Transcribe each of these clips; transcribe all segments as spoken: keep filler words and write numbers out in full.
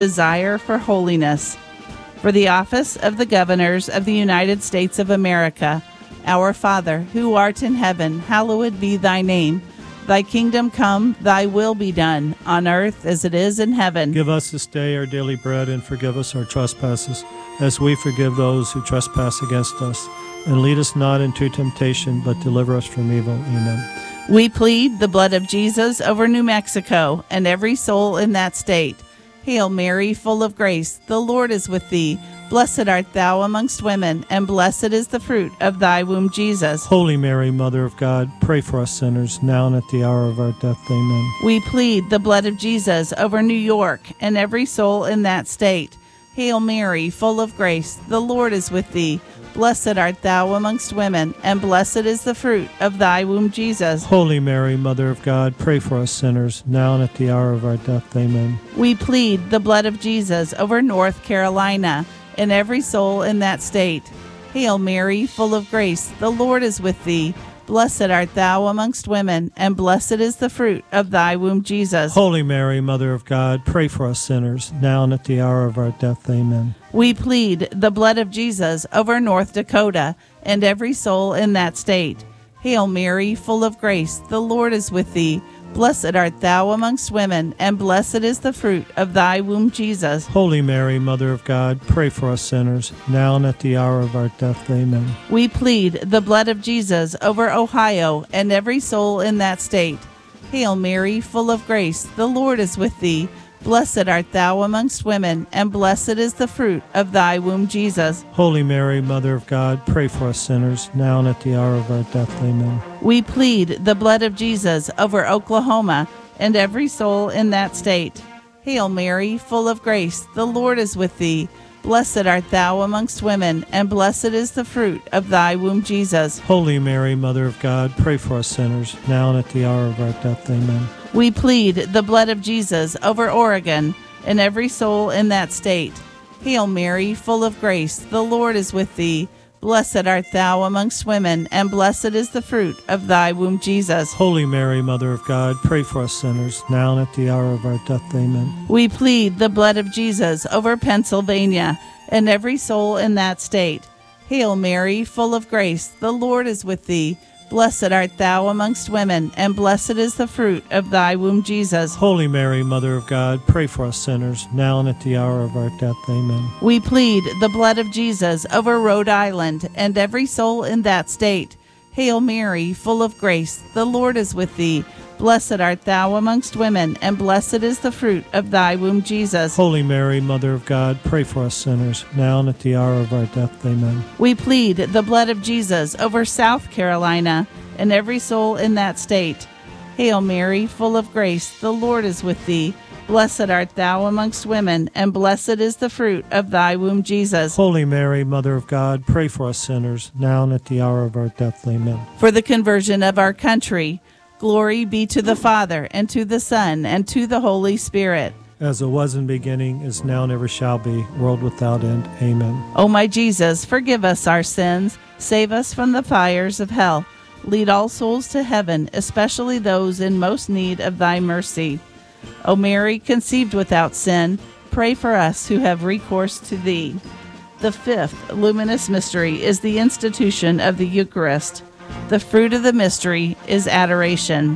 desire for holiness. For the office of the governors of the United States of America, our Father, who art in heaven, hallowed be thy name. Thy kingdom come, thy will be done, on earth as it is in heaven. Give us this day our daily bread, and forgive us our trespasses, as we forgive those who trespass against us. And lead us not into temptation, but deliver us from evil. Amen. We plead the blood of Jesus over New Mexico and every soul in that state. Hail Mary, full of grace, the Lord is with thee. Blessed art thou amongst women, and blessed is the fruit of thy womb, Jesus. Holy Mary, Mother of God, pray for us sinners, now and at the hour of our death. Amen. We plead the blood of Jesus over New York and every soul in that state. Hail Mary, full of grace, the Lord is with thee. Blessed art thou amongst women, and blessed is the fruit of thy womb, Jesus. Holy Mary, Mother of God, pray for us sinners, now and at the hour of our death. Amen. We plead the blood of Jesus over North Carolina and every soul in that state. Hail Mary, full of grace, the Lord is with thee. Blessed art thou amongst women, and blessed is the fruit of thy womb, Jesus. Holy Mary, Mother of God, pray for us sinners, now and at the hour of our death. Amen. We plead the blood of Jesus over North Dakota and every soul in that state. Hail Mary, full of grace, the Lord is with thee. Blessed art thou amongst women, and blessed is the fruit of thy womb, Jesus. Holy Mary, Mother of God, pray for us sinners, now and at the hour of our death. Amen. We plead the blood of Jesus over Ohio and every soul in that state. Hail Mary, full of grace, the Lord is with thee. Blessed art thou amongst women, and blessed is the fruit of thy womb, Jesus. Holy Mary, Mother of God, pray for us sinners, now and at the hour of our death. Amen. We plead the blood of Jesus over Oklahoma and every soul in that state. Hail Mary, full of grace, the Lord is with thee. Blessed art thou amongst women, and blessed is the fruit of thy womb, Jesus. Holy Mary, Mother of God, pray for us sinners, now and at the hour of our death. Amen. We plead the blood of Jesus over Oregon and every soul in that state. Hail Mary, full of grace, the Lord is with thee. Blessed art thou amongst women, and blessed is the fruit of thy womb, Jesus. Holy Mary, Mother of God, pray for us sinners, now and at the hour of our death. Amen. We plead the blood of Jesus over Pennsylvania and every soul in that state. Hail Mary, full of grace, the Lord is with thee. Blessed art thou amongst women, and blessed is the fruit of thy womb, Jesus. Holy Mary, Mother of God, pray for us sinners, now and at the hour of our death. Amen. We plead the blood of Jesus over Rhode Island and every soul in that state. Hail Mary, full of grace, the Lord is with thee. Blessed art thou amongst women, and blessed is the fruit of thy womb, Jesus. Holy Mary, Mother of God, pray for us sinners, now and at the hour of our death. Amen. We plead the blood of Jesus over South Carolina and every soul in that state. Hail Mary, full of grace, the Lord is with thee. Blessed art thou amongst women, and blessed is the fruit of thy womb, Jesus. Holy Mary, Mother of God, pray for us sinners, now and at the hour of our death. Amen. For the conversion of our country, glory be to the Father, and to the Son, and to the Holy Spirit. As it was in the beginning, is now, and ever shall be, world without end. Amen. O my Jesus, forgive us our sins, save us from the fires of hell. Lead all souls to heaven, especially those in most need of thy mercy. O Mary, conceived without sin, pray for us who have recourse to thee. The fifth luminous mystery is the institution of the Eucharist. The fruit of the mystery is adoration.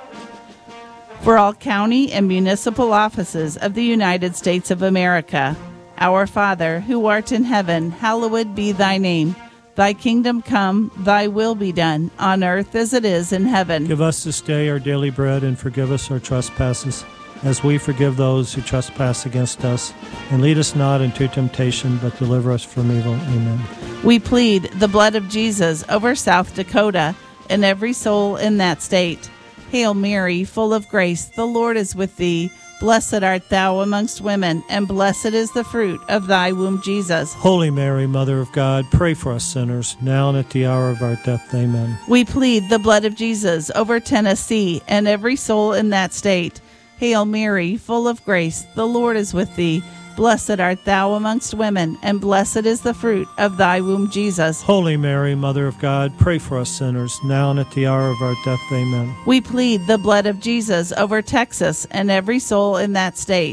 For all county and municipal offices of the United States of America, our Father, who art in heaven, hallowed be thy name. Thy kingdom come, thy will be done, on earth as it is in heaven. Give us this day our daily bread, and forgive us our trespasses, as we forgive those who trespass against us. And lead us not into temptation, but deliver us from evil. Amen. We plead the blood of Jesus over South Dakota and every soul in that state. Hail Mary, full of grace, the Lord is with thee. Blessed art thou amongst women, and blessed is the fruit of thy womb, Jesus. Holy Mary, Mother of God, pray for us sinners, now and at the hour of our death. Amen. We plead the blood of Jesus over Tennessee and every soul in that state. Hail Mary, full of grace, the Lord is with thee. Blessed art thou amongst women, and blessed is the fruit of thy womb, Jesus. Holy Mary, Mother of God, pray for us sinners, now and at the hour of our death. Amen. We plead the blood of Jesus over Texas and every soul in that state.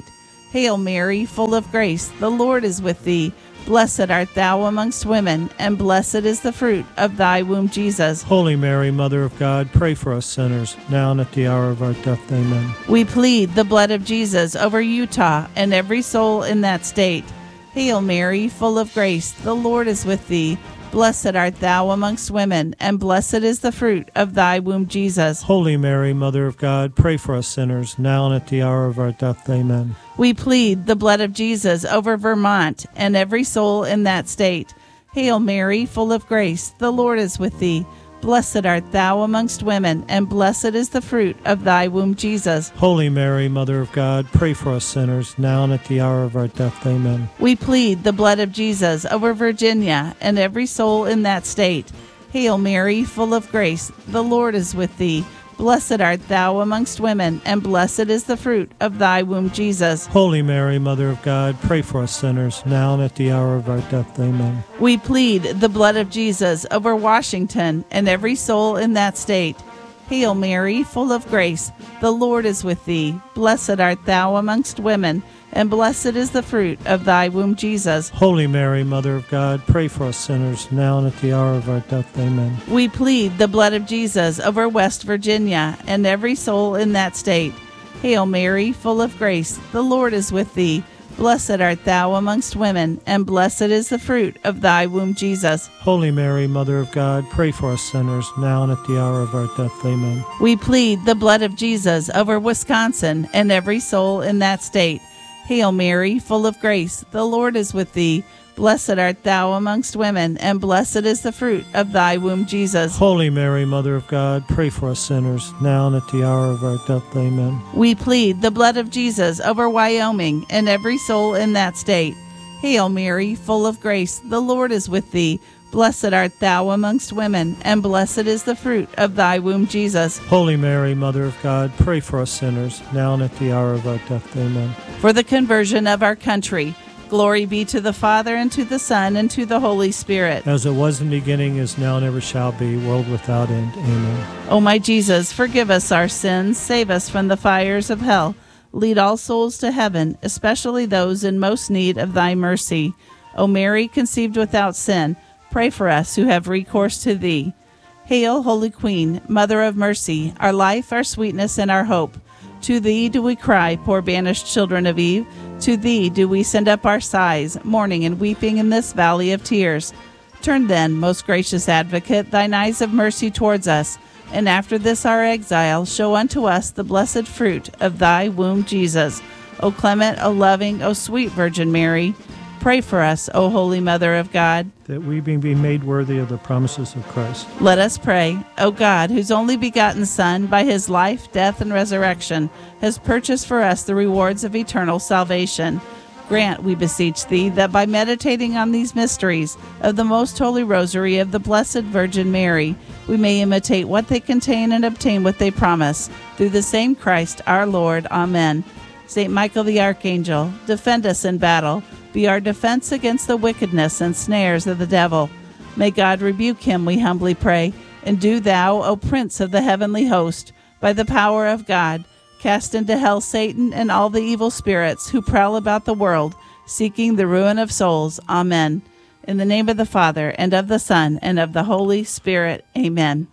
Hail Mary, full of grace, the Lord is with thee. Blessed art thou amongst women, and blessed is the fruit of thy womb, Jesus. Holy Mary, Mother of God, pray for us sinners, now and at the hour of our death. Amen. We plead the blood of Jesus over Utah and every soul in that state. Hail Mary, full of grace, the Lord is with thee. Blessed art thou amongst women, and blessed is the fruit of thy womb, Jesus. Holy Mary, Mother of God, pray for us sinners, now and at the hour of our death. Amen. We plead the blood of Jesus over Vermont and every soul in that state. Hail Mary, full of grace, the Lord is with thee. Blessed art thou amongst women, and blessed is the fruit of thy womb, Jesus. Holy Mary, Mother of God, pray for us sinners, now and at the hour of our death. Amen. We plead the blood of Jesus over Virginia and every soul in that state. Hail Mary, full of grace, the Lord is with thee. Blessed art thou amongst women, and blessed is the fruit of thy womb, Jesus. Holy Mary, Mother of God, pray for us sinners, now and at the hour of our death. Amen. We plead the blood of Jesus over Washington and every soul in that state. Hail Mary, full of grace, the Lord is with thee. Blessed art thou amongst women, and blessed is the fruit of thy womb, Jesus. Holy Mary, Mother of God, pray for us sinners, now and at the hour of our death. Amen. We plead the blood of Jesus over West Virginia and every soul in that state. Hail Mary, full of grace, the Lord is with thee. Blessed art thou amongst women, and blessed is the fruit of thy womb, Jesus. Holy Mary, Mother of God, pray for us sinners, now and at the hour of our death. Amen. We plead the blood of Jesus over Wisconsin and every soul in that state. Hail Mary, full of grace, the Lord is with thee. Blessed art thou amongst women, and blessed is the fruit of thy womb, Jesus. Holy Mary, Mother of God, pray for us sinners, now and at the hour of our death. Amen. We plead the blood of Jesus over Wyoming and every soul in that state. Hail Mary, full of grace, the Lord is with thee. Blessed art thou amongst women, and blessed is the fruit of thy womb, Jesus. Holy Mary, Mother of God, pray for us sinners, now and at the hour of our death. Amen. For the conversion of our country, glory be to the Father, and to the Son, and to the Holy Spirit. As it was in the beginning, is now, and ever shall be, world without end. Amen. O my Jesus, forgive us our sins, save us from the fires of hell. Lead all souls to heaven, especially those in most need of thy mercy. O Mary, conceived without sin, pray for us who have recourse to thee. Hail, Holy Queen, Mother of Mercy, our life, our sweetness, and our hope. To thee do we cry, poor banished children of Eve. To thee do we send up our sighs, mourning and weeping in this valley of tears. Turn then, most gracious Advocate, thine eyes of mercy towards us, and after this our exile, show unto us the blessed fruit of thy womb, Jesus. O clement, O loving, O sweet Virgin Mary, pray for us, O Holy Mother of God, that we may be made worthy of the promises of Christ. Let us pray. O God, whose only begotten Son, by his life, death, and resurrection, has purchased for us the rewards of eternal salvation, grant, we beseech thee, that by meditating on these mysteries of the most holy rosary of the Blessed Virgin Mary, we may imitate what they contain and obtain what they promise. Through the same Christ our Lord. Amen. Saint Michael the Archangel, defend us in battle. Be our defense against the wickedness and snares of the devil. May God rebuke him, we humbly pray. And do thou, O Prince of the heavenly host, by the power of God, cast into hell Satan and all the evil spirits who prowl about the world, seeking the ruin of souls. Amen. In the name of the Father, and of the Son, and of the Holy Spirit. Amen.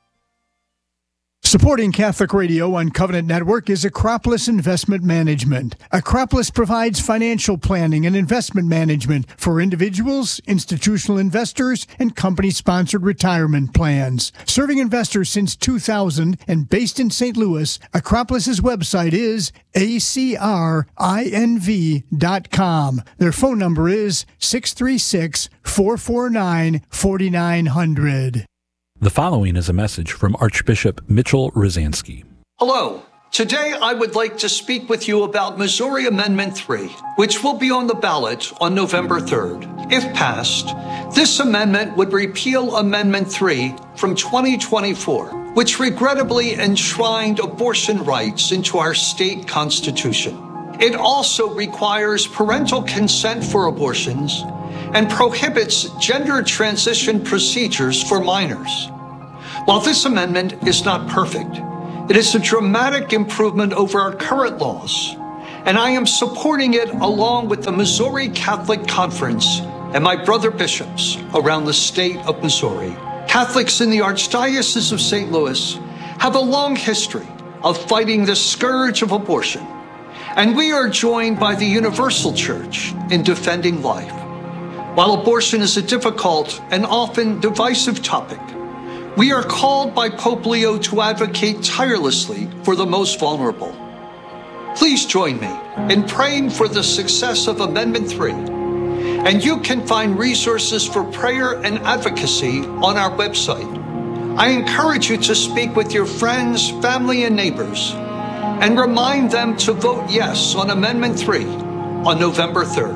Supporting Catholic Radio on Covenant Network is Acropolis Investment Management. Acropolis provides financial planning and investment management for individuals, institutional investors, and company-sponsored retirement plans. Serving investors since two thousand and based in Saint Louis, Acropolis's website is A C R I N V dot com. Their phone number is six three six, four four nine, four nine zero zero. The following is a message from Archbishop Mitchell Rosansky. Hello. Today I would like to speak with you about Missouri Amendment three, which will be on the ballot on November third. If passed, this amendment would repeal Amendment three from twenty twenty-four, which regrettably enshrined abortion rights into our state constitution. It also requires parental consent for abortions and prohibits gender transition procedures for minors. While this amendment is not perfect, it is a dramatic improvement over our current laws and I am supporting it along with the Missouri Catholic Conference and my brother bishops around the state of Missouri. Catholics in the Archdiocese of Saint Louis have a long history of fighting the scourge of abortion, and we are joined by the Universal Church in defending life. While abortion is a difficult and often divisive topic, we are called by Pope Leo to advocate tirelessly for the most vulnerable. Please join me in praying for the success of Amendment three, and you can find resources for prayer and advocacy on our website. I encourage you to speak with your friends, family, and neighbors, and remind them to vote yes on Amendment three on November third.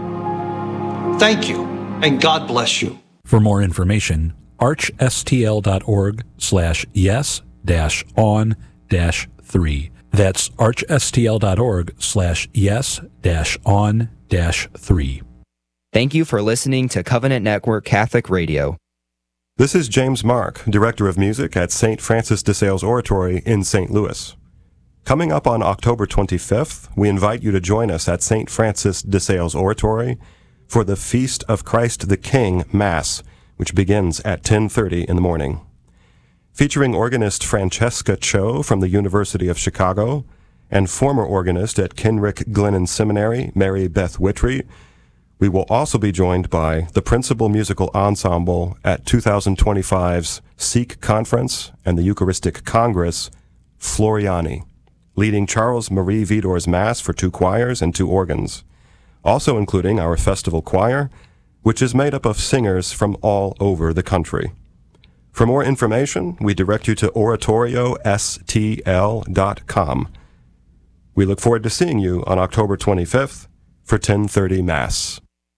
Thank you, and God bless you. For more information, archstl.org slash yes dash on dash three. That's archstl.org slash yes dash on dash three. Thank you for listening to Covenant Network Catholic Radio. This is James Mark, Director of Music at Saint Francis de Sales Oratory in Saint Louis. Coming up on October twenty-fifth, we invite you to join us at Saint Francis de Sales Oratory for the Feast of Christ the King Mass, which begins at ten thirty in the morning. Featuring organist Francesca Cho from the University of Chicago and former organist at Kenrick Glennon Seminary, Mary Beth Whitry, we will also be joined by the Principal Musical Ensemble at twenty twenty-five's Seek Conference and the Eucharistic Congress, Floriani, leading Charles Marie Vidor's Mass for two choirs and two organs, also including our festival choir, which is made up of singers from all over the country. For more information, we direct you to oratorio s t l dot com. We look forward to seeing you on October twenty-fifth for ten thirty Mass.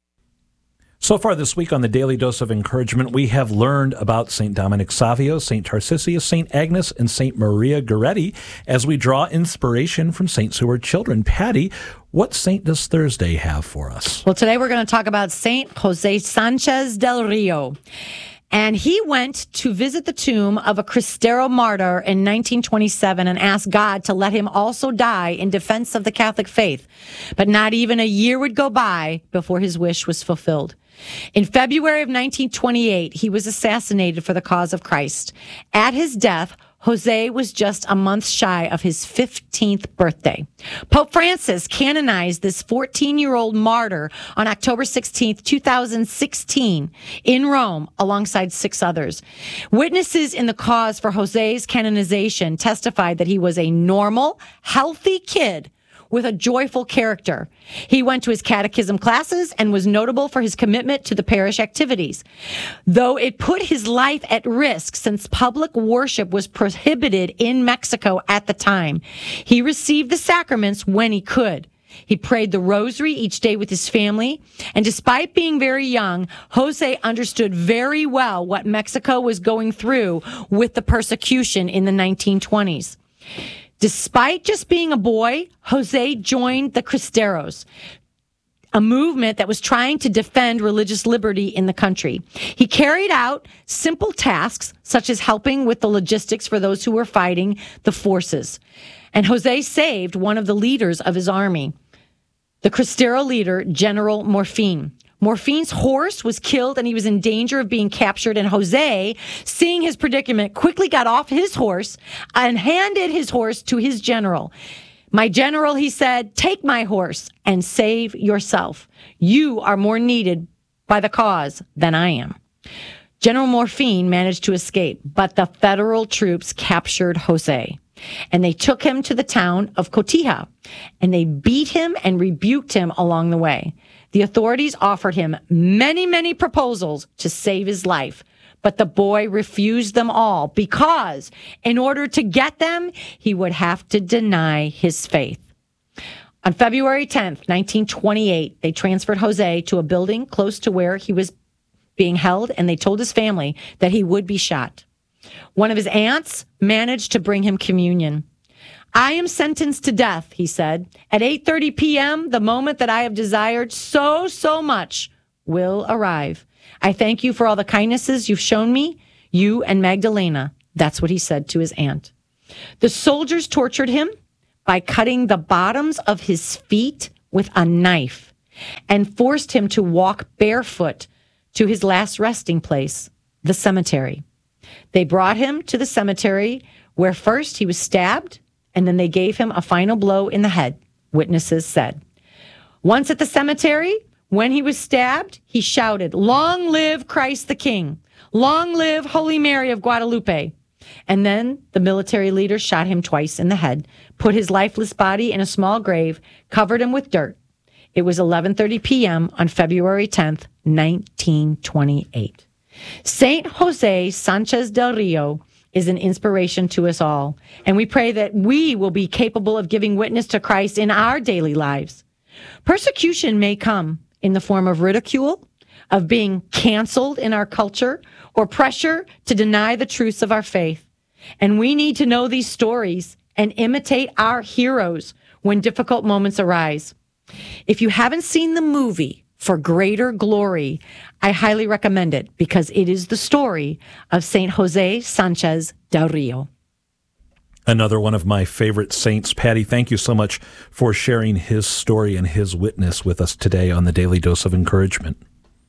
So far this week on the Daily Dose of Encouragement, we have learned about Saint Dominic Savio, Saint Tarcisius, Saint Agnes, and Saint Maria Goretti as we draw inspiration from saints who are children. Patty, what saint does Thursday have for us? Well, today we're going to talk about Saint Jose Sanchez del Rio. And he went to visit the tomb of a Cristero martyr in nineteen twenty-seven and asked God to let him also die in defense of the Catholic faith. But not even a year would go by before his wish was fulfilled. In February of nineteen twenty-eight, he was assassinated for the cause of Christ. At his death, Jose was just a month shy of his fifteenth birthday. Pope Francis canonized this fourteen-year-old martyr on October sixteenth, two thousand sixteen in Rome alongside six others. Witnesses in the cause for Jose's canonization testified that he was a normal, healthy kid with a joyful character. He went to his catechism classes and was notable for his commitment to the parish activities. Though it put his life at risk since public worship was prohibited in Mexico at the time, he received the sacraments when he could. He prayed the rosary each day with his family, and despite being very young, Jose understood very well what Mexico was going through with the persecution in the nineteen twenties. Despite just being a boy, Jose joined the Cristeros, a movement that was trying to defend religious liberty in the country. He carried out simple tasks, such as helping with the logistics for those who were fighting the forces. And Jose saved one of the leaders of his army, the Cristero leader, General Morfin. Morfin's horse was killed and he was in danger of being captured, and Jose, seeing his predicament, quickly got off his horse and handed his horse to his general. "My general," he said, "take my horse and save yourself. You are more needed by the cause than I am." General Morfin managed to escape, but the federal troops captured Jose. And they took him to the town of Cotija, and they beat him and rebuked him along the way. The authorities offered him many, many proposals to save his life, but the boy refused them all because in order to get them, he would have to deny his faith. On February tenth, nineteen twenty-eight, they transferred Jose to a building close to where he was being held, and they told his family that he would be shot. One of his aunts managed to bring him communion. "I am sentenced to death," he said. "At eight thirty p.m., the moment that I have desired so, so much will arrive. I thank you for all the kindnesses you've shown me, you and Magdalena." That's what he said to his aunt. The soldiers tortured him by cutting the bottoms of his feet with a knife and forced him to walk barefoot to his last resting place, the cemetery. They brought him to the cemetery where first he was stabbed and then they gave him a final blow in the head, witnesses said. Once at the cemetery, when he was stabbed, he shouted, "Long live Christ the King! Long live Holy Mary of Guadalupe!" And then the military leader shot him twice in the head, put his lifeless body in a small grave, covered him with dirt. It was eleven thirty p.m. on February tenth, nineteen twenty-eight. Saint Jose Sanchez del Rio is an inspiration to us all, and we pray that we will be capable of giving witness to Christ in our daily lives. Persecution may come in the form of ridicule, of being canceled in our culture, or pressure to deny the truths of our faith. And we need to know these stories and imitate our heroes when difficult moments arise. If you haven't seen the movie For Greater Glory, I highly recommend it because it is the story of Saint Jose Sanchez del Rio. Another one of my favorite saints. Patty, thank you so much for sharing his story and his witness with us today on the Daily Dose of Encouragement.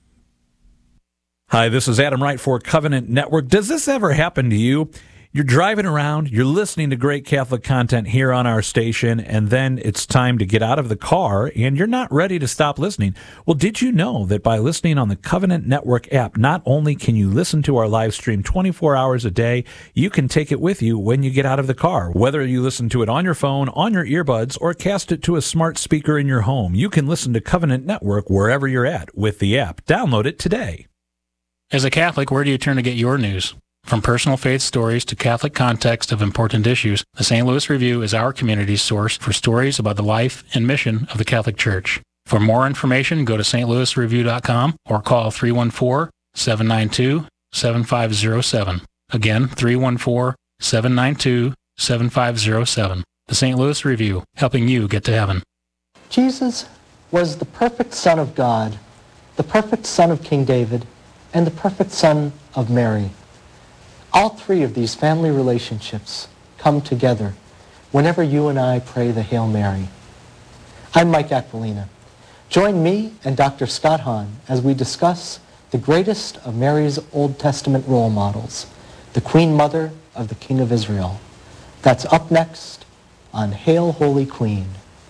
Hi, this is Adam Wright for Covenant Network. Does this ever happen to you? You're driving around, you're listening to great Catholic content here on our station, and then it's time to get out of the car, and you're not ready to stop listening. Well, did you know that by listening on the Covenant Network app, not only can you listen to our live stream twenty-four hours a day, you can take it with you when you get out of the car. Whether you listen to it on your phone, on your earbuds, or cast it to a smart speaker in your home, you can listen to Covenant Network wherever you're at with the app. Download it today. As a Catholic, where do you turn to get your news? From personal faith stories to Catholic context of important issues, the Saint Louis Review is our community's source for stories about the life and mission of the Catholic Church. For more information, go to s t louis review dot com or call three one four, seven nine two, seven five zero seven. Again, three one four, seven nine two, seven five zero seven. The Saint Louis Review, helping you get to heaven. Jesus was the perfect Son of God, the perfect Son of King David, and the perfect Son of Mary. All three of these family relationships come together whenever you and I pray the Hail Mary. I'm Mike Aquilina. Join me and Doctor Scott Hahn as we discuss the greatest of Mary's Old Testament role models, the Queen Mother of the King of Israel. That's up next on Hail Holy Queen.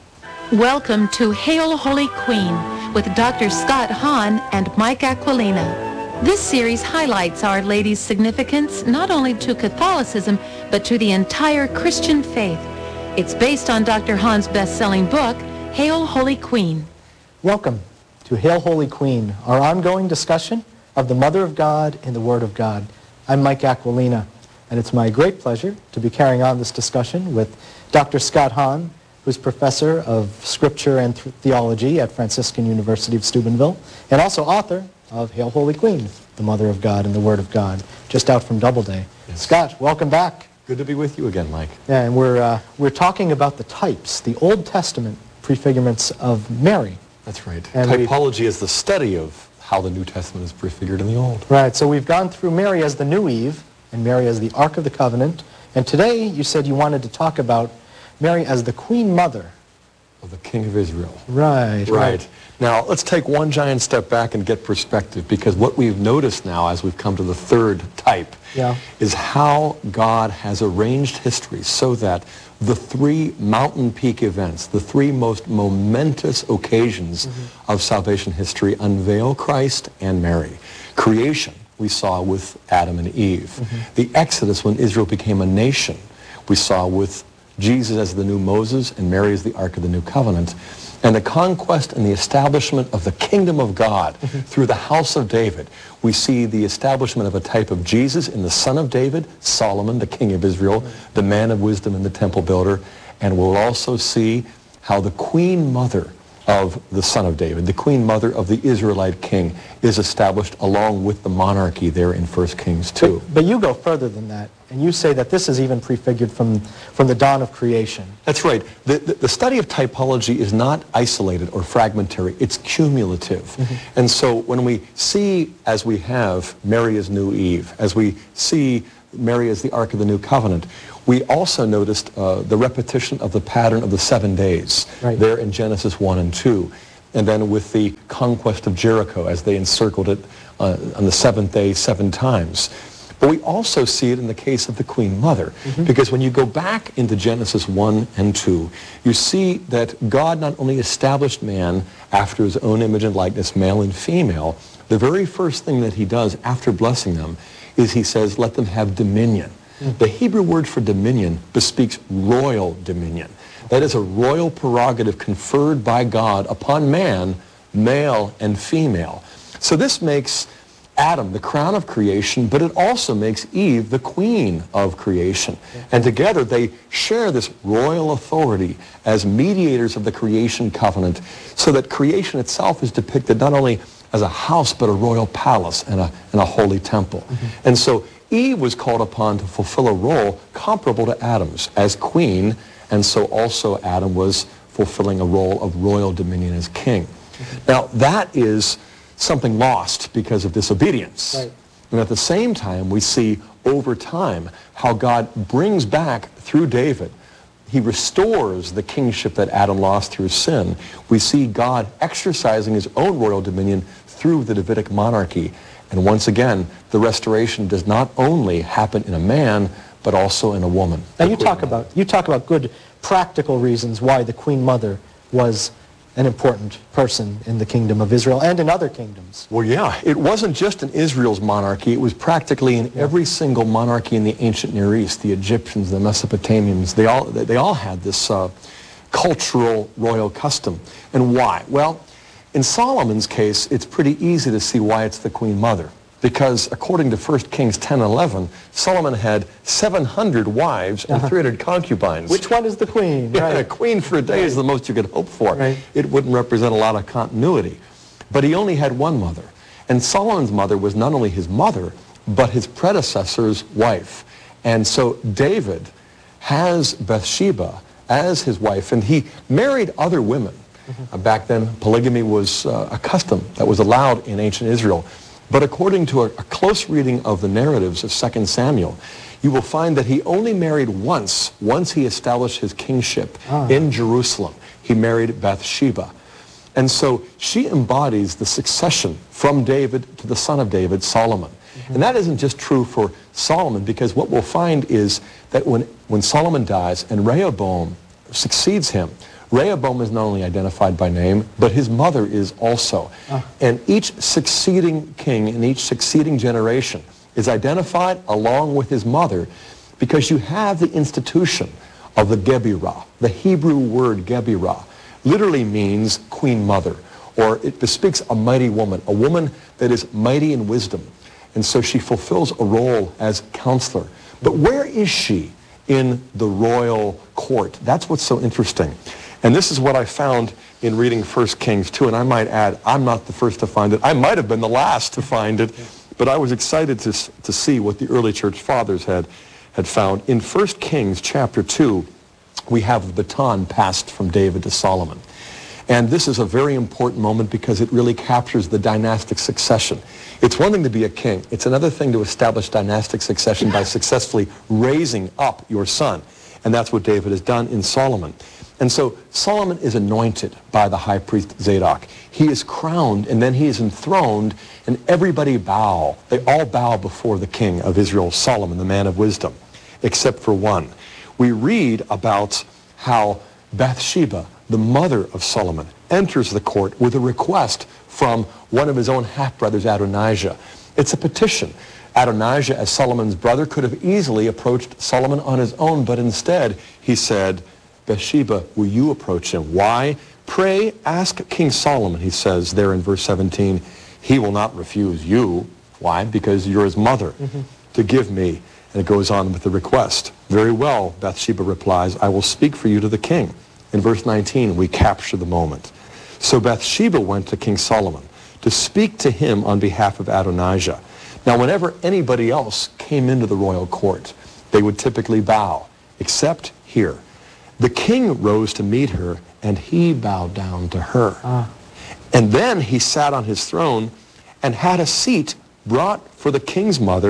Welcome to Hail Holy Queen with Doctor Scott Hahn and Mike Aquilina. This series highlights Our Lady's significance not only to Catholicism, but to the entire Christian faith. It's based on Doctor Hahn's best-selling book, Hail Holy Queen. Welcome to Hail Holy Queen, our ongoing discussion of the Mother of God in the Word of God. I'm Mike Aquilina, and it's my great pleasure to be carrying on this discussion with Doctor Scott Hahn, who's professor of Scripture and Theology at Franciscan University of Steubenville, and also author of Hail Holy Queen, the Mother of God and the Word of God, just out from Doubleday. Yes. Scott, welcome back. Good to be with you again, Mike. Yeah, and we're, uh, we're talking about the types, the Old Testament prefigurements of Mary. That's right. And typology is the study of how the New Testament is prefigured in the Old. Right, so we've gone through Mary as the new Eve, and Mary as the Ark of the Covenant, and today you said you wanted to talk about Mary as the Queen Mother of the King of Israel. Right, right. Right. Now, let's take one giant step back and get perspective, because what we've noticed now as we've come to the third type yeah. is how God has arranged history so that the three mountain peak events, the three most momentous occasions mm-hmm. of salvation history, unveil Christ and Mary. Creation, we saw with Adam and Eve. Mm-hmm. The Exodus, when Israel became a nation, we saw with Jesus as the new Moses and Mary as the Ark of the New Covenant. And the conquest and the establishment of the kingdom of God mm-hmm. through the house of David. We see the establishment of a type of Jesus in the son of David, Solomon, the king of Israel, mm-hmm. the man of wisdom and the temple builder. And we'll also see how the queen mother of the son of David, the queen mother of the Israelite king, is established along with the monarchy there in First Kings two. But, but you go further than that, and you say that this is even prefigured from, from the dawn of creation. That's right. The, the, the study of typology is not isolated or fragmentary. It's cumulative. Mm-hmm. And so when we see, as we have, Mary as new Eve, as we see Mary is the Ark of the New Covenant. We also noticed uh, the repetition of the pattern of the seven days right. there in Genesis one and two. And then with the conquest of Jericho as they encircled it uh, on the seventh day seven times. But we also see it in the case of the Queen Mother, mm-hmm. because when you go back into Genesis one and two, you see that God not only established man after his own image and likeness, male and female, the very first thing that he does after blessing them is he says, let them have dominion. Mm-hmm. The Hebrew word for dominion bespeaks royal dominion. That is a royal prerogative conferred by God upon man, male and female. So this makes Adam the crown of creation, but it also makes Eve the queen of creation. And together they share this royal authority as mediators of the creation covenant, so that creation itself is depicted not only as a house, but a royal palace and a, and a holy temple. Mm-hmm. And so Eve was called upon to fulfill a role comparable to Adam's as queen, and so also Adam was fulfilling a role of royal dominion as king. Mm-hmm. Now that is something lost because of disobedience. Right. And at the same time, we see over time how God brings back through David, he restores the kingship that Adam lost through sin. We see God exercising his own royal dominion through the Davidic monarchy. And once again, the restoration does not only happen in a man, but also in a woman. Now you talk about, you talk about good practical reasons why the Queen Mother was an important person in the kingdom of Israel and in other kingdoms. Well, yeah, it wasn't just in Israel's monarchy. It was practically in yeah. every single monarchy in the ancient Near East. The Egyptians, the Mesopotamians, they all, they all had this uh, cultural royal custom. And why? Well, in Solomon's case, it's pretty easy to see why it's the Queen Mother. Because according to First Kings ten eleven, Solomon had seven hundred wives and uh-huh. three hundred concubines. Which one is the queen? Yeah, right. a queen for a day right. is the most you could hope for. Right. It wouldn't represent a lot of continuity. But he only had one mother. And Solomon's mother was not only his mother, but his predecessor's wife. And so David has Bathsheba as his wife, and he married other women. Mm-hmm. uh, back then, polygamy was uh, a custom that was allowed in ancient Israel. But according to a, a close reading of the narratives of Second Samuel, you will find that he only married once, once he established his kingship ah. in Jerusalem. He married Bathsheba. And so she embodies the succession from David to the son of David, Solomon. Mm-hmm. And that isn't just true for Solomon, because what we'll find is that when, when Solomon dies and Rehoboam succeeds him, Rehoboam is not only identified by name, but his mother is also. Ah. And each succeeding king in each succeeding generation is identified along with his mother, because you have the institution of the Gebirah. The Hebrew word Gebirah literally means queen mother, or it bespeaks a mighty woman, a woman that is mighty in wisdom. And so she fulfills a role as counselor. But where is she in the royal court? That's what's so interesting. And this is what I found in reading First Kings two, and I might add, I'm not the first to find it. I might have been the last to find it, but I was excited to, to see what the early church fathers had, had found. In First Kings chapter two, we have the baton passed from David to Solomon. And this is a very important moment because it really captures the dynastic succession. It's one thing to be a king. It's another thing to establish dynastic succession by successfully raising up your son. And that's what David has done in Solomon. And so Solomon is anointed by the high priest Zadok. He is crowned, and then he is enthroned, and everybody bow. They all bow before the king of Israel, Solomon, the man of wisdom, except for one. We read about how Bathsheba, the mother of Solomon, enters the court with a request from one of his own half-brothers, Adonijah. It's a petition. Adonijah, as Solomon's brother, could have easily approached Solomon on his own, but instead he said, Bathsheba, will you approach him? Why? Pray, ask King Solomon, he says there in verse seventeen. He will not refuse you. Why? Because you're his mother. Mm-hmm. To give me. And it goes on with the request. Very well, Bathsheba replies, I will speak for you to the king. In verse nineteen, we capture the moment. So Bathsheba went to King Solomon to speak to him on behalf of Adonijah. Now, whenever anybody else came into the royal court, they would typically bow, except here. The king rose to meet her, and he bowed down to her. Ah. And then he sat on his throne and had a seat brought for the king's mother,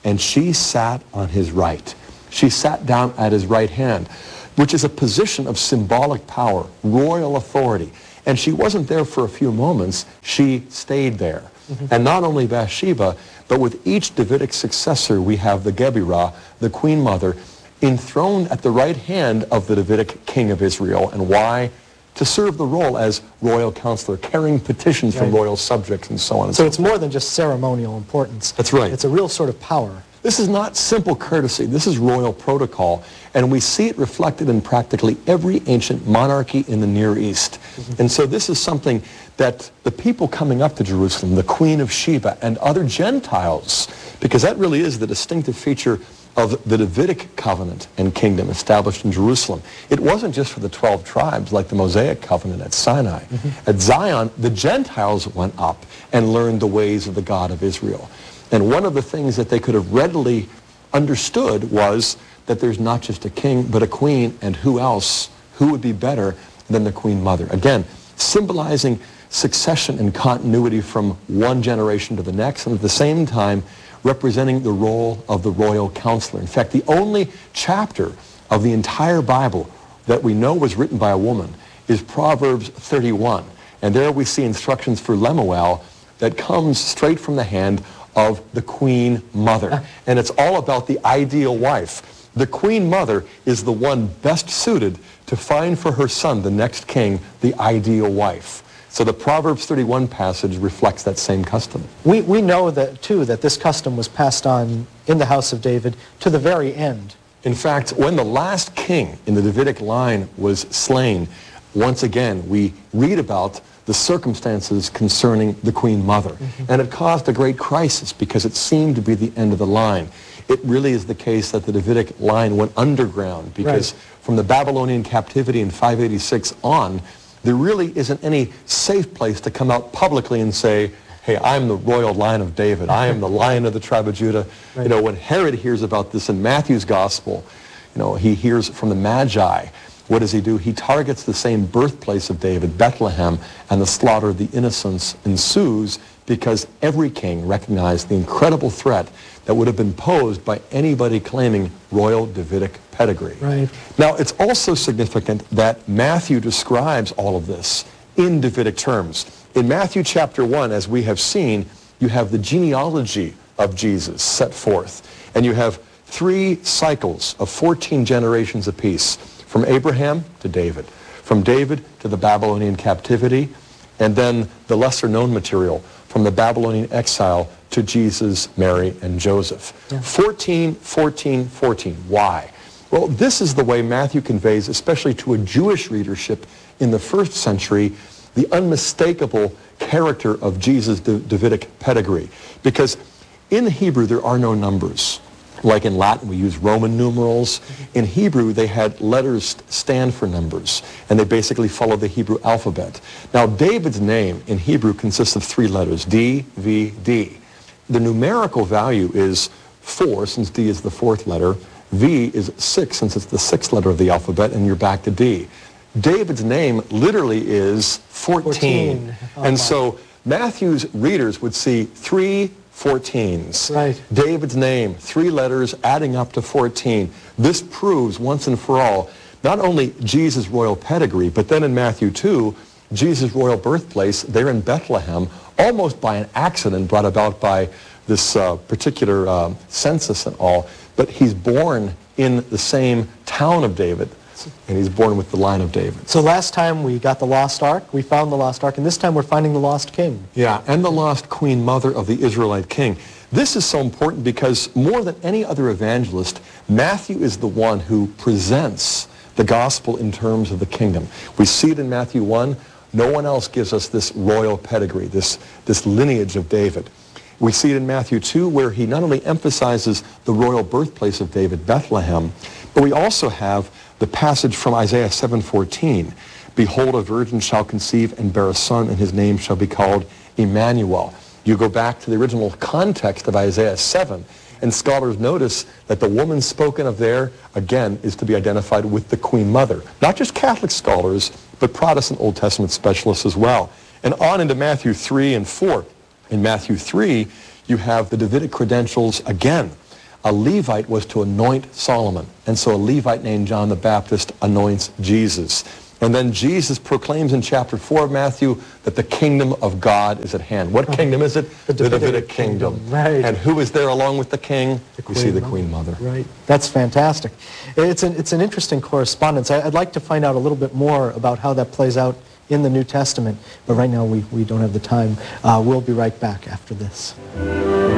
and she sat on his right. She sat down at his right hand, which is a position of symbolic power, royal authority. And she wasn't there for a few moments, she stayed there. Mm-hmm. And not only Bathsheba, but with each Davidic successor, we have the Gebirah, the Queen Mother, enthroned at the right hand of the Davidic king of Israel. And why? To serve the role as royal counselor, carrying petitions right. from royal subjects and so on. And so, so it's more than just ceremonial importance. That's right. It's a real sort of power. This is not simple courtesy. This is royal protocol. And we see it reflected in practically every ancient monarchy in the Near East. Mm-hmm. And so this is something that the people coming up to Jerusalem, the Queen of Sheba, and other Gentiles, because that really is the distinctive feature of the Davidic covenant and kingdom established in Jerusalem. It wasn't just for the twelve tribes like the Mosaic covenant at Sinai. Mm-hmm. At Zion, the Gentiles went up and learned the ways of the God of Israel. And one of the things that they could have readily understood was that there's not just a king, but a queen, and who else, who would be better than the Queen Mother? Again, symbolizing succession and continuity from one generation to the next, and at the same time, representing the role of the royal counselor. In fact, the only chapter of the entire Bible that we know was written by a woman is Proverbs thirty-one. And there we see instructions for Lemuel that comes straight from the hand of the Queen Mother. And it's all about the ideal wife. The Queen Mother is the one best suited to find for her son, the next king, the ideal wife. So the Proverbs thirty-one passage reflects that same custom. We, we know that, too, that this custom was passed on in the house of David to the very end. In fact, when the last king in the Davidic line was slain, once again, we read about the circumstances concerning the Queen Mother. Mm-hmm. And it caused a great crisis because it seemed to be the end of the line. It really is the case that the Davidic line went underground because right. from the Babylonian captivity in five eighty-six on, there really isn't any safe place to come out publicly and say, hey, I'm the royal line of David. I am the Lion of the tribe of Judah. Right. You know, when Herod hears about this in Matthew's gospel, you know, he hears from the Magi. What does he do? He targets the same birthplace of David, Bethlehem, and the slaughter of the innocents ensues because every king recognized the incredible threat that would have been posed by anybody claiming royal Davidic pedigree. Right. Now, it's also significant that Matthew describes all of this in Davidic terms. In Matthew chapter one, as we have seen, you have the genealogy of Jesus set forth, and you have three cycles of fourteen generations apiece, from Abraham to David, from David to the Babylonian captivity, and then the lesser-known material from the Babylonian exile to Jesus, Mary, and Joseph. Yeah. fourteen, fourteen, fourteen. Why? Well, this is the way Matthew conveys, especially to a Jewish readership in the first century, the unmistakable character of Jesus' Davidic pedigree. Because in Hebrew, there are no numbers. Like in Latin, we use Roman numerals. In Hebrew, they had letters stand for numbers, and they basically followed the Hebrew alphabet. Now, David's name in Hebrew consists of three letters, D, V, D. The numerical value is four, since D is the fourth letter. V is six, since it's the sixth letter of the alphabet, and you're back to D. David's name literally is fourteen. fourteen. Oh, and my. So Matthew's readers would see three fourteens. Right. David's name, three letters adding up to fourteen. This proves once and for all not only Jesus' royal pedigree, but then in Matthew two, Jesus' royal birthplace there in Bethlehem, almost by an accident brought about by this uh, particular um, census and all, but he's born in the same town of David, and he's born with the line of David. So last time we got the lost ark, we found the lost ark, and this time we're finding the lost king. Yeah, and the lost queen mother of the Israelite king. This is so important because more than any other evangelist, Matthew is the one who presents the gospel in terms of the kingdom. We see it in Matthew one. No one else gives us this royal pedigree, this, this lineage of David. We see it in Matthew two, where he not only emphasizes the royal birthplace of David, Bethlehem, but we also have the passage from Isaiah seven fourteen. Behold, a virgin shall conceive and bear a son, and his name shall be called Emmanuel. You go back to the original context of Isaiah seven, and scholars notice that the woman spoken of there, again, is to be identified with the Queen Mother. Not just Catholic scholars, but Protestant Old Testament specialists as well. And on into Matthew three and four. In Matthew three, you have the Davidic credentials again. a Levite was to anoint Solomon. And so a Levite named John the Baptist anoints Jesus. And then Jesus proclaims in chapter four of Matthew that the kingdom of God is at hand. What kingdom is it? The The Davidic Davidic kingdom. kingdom, right. And who is there along with the king? The We see the Queen Queen Mother. Right. That's fantastic. It's an, it's an interesting correspondence. I, I'd like to find out a little bit more about how that plays out in the New Testament, but right now we, we don't have the time. Uh, we'll be right back after this.